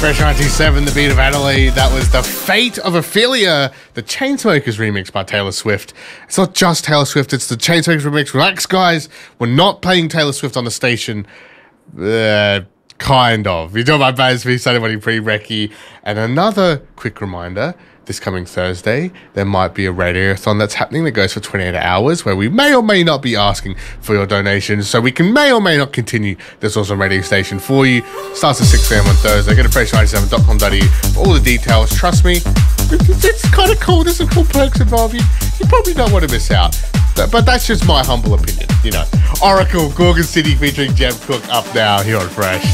Fresh 97, The Beat of Adelaide. That was The Fate of Ophelia, the Chainsmokers remix by Taylor Swift. It's not just Taylor Swift, it's the Chainsmokers remix. Relax, guys. We're not playing Taylor Swift on the station. Kind of. You're talking about Baz V, Sunday Morning Pre-Recce. And another quick reminder, this coming Thursday, there might be a radiothon that's happening that goes for 28 hours where we may or may not be asking for your donations, so we can may or may not continue this awesome radio station for you. Starts at 6 a.m. on Thursday. Go to fresh97.com.au for all the details. Trust me, it's kind of cool. There's some cool perks involved. You probably don't want to miss out. But that's just my humble opinion, you know. Oracle, Gorgon City featuring Jeb Cook up now here on Fresh.